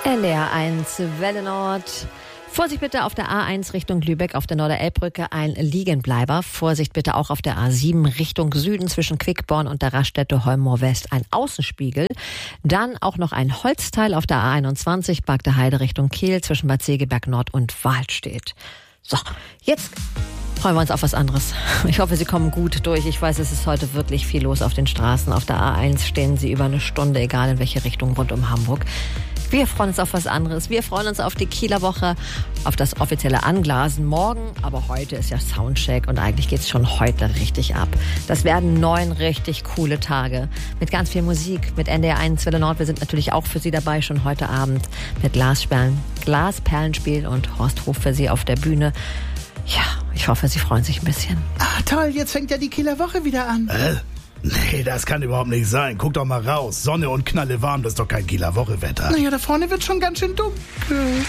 NDR 1 Welle Nord. Vorsicht bitte auf der A1 Richtung Lübeck auf der Norderelbbrücke ein Liegenbleiber. Vorsicht bitte auch auf der A7 Richtung Süden zwischen Quickborn und der Raststätte Holmmoor West ein Außenspiegel. Dann auch noch ein Holzteil auf der A21 Bagde Heide Richtung Kiel zwischen Bad Segeberg Nord und Wahlstedt. So, jetzt freuen wir uns auf was anderes. Ich hoffe, Sie kommen gut durch. Ich weiß, es ist heute wirklich viel los auf den Straßen. Auf der A1 stehen Sie über eine Stunde, egal in welche Richtung, rund um Hamburg. Wir freuen uns auf was anderes. Wir freuen uns auf die Kieler Woche, auf das offizielle Anglasen morgen. Aber heute ist ja Soundcheck und eigentlich geht's schon heute richtig ab. Das werden 9 richtig coole Tage mit ganz viel Musik, mit NDR 1 Welle Nord. Wir sind natürlich auch für Sie dabei, schon heute Abend mit Glasperlenspiel und Horst Hof für Sie auf der Bühne. Ja, ich hoffe, Sie freuen sich ein bisschen. Ah, toll, jetzt fängt ja die Kieler Woche wieder an. Nee, das kann überhaupt nicht sein. Guck doch mal raus. Sonne und Knalle warm, das ist doch kein Kieler Woche-Wetter. Naja, da vorne wird schon ganz schön dunkel.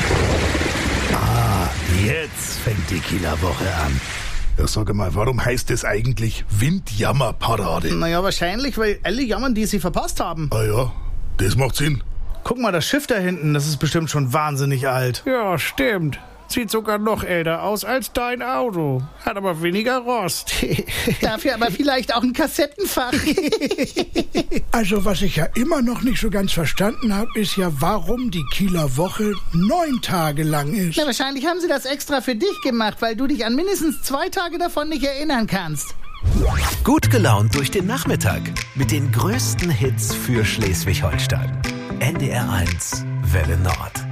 Ah, jetzt fängt die Kieler Woche an. Ja, sag mal, warum heißt es eigentlich Windjammerparade? Naja, wahrscheinlich, weil alle jammern, die sie verpasst haben. Ah ja, das macht Sinn. Guck mal, das Schiff da hinten, das ist bestimmt schon wahnsinnig alt. Ja, stimmt. Sieht sogar noch älter aus als dein Auto. Hat aber weniger Rost. Dafür aber vielleicht auch ein Kassettenfach. Also was ich ja immer noch nicht so ganz verstanden habe, ist ja, warum die Kieler Woche 9 Tage lang ist. Na, wahrscheinlich haben sie das extra für dich gemacht, weil du dich an mindestens 2 Tage davon nicht erinnern kannst. Gut gelaunt durch den Nachmittag mit den größten Hits für Schleswig-Holstein. NDR 1 Welle Nord.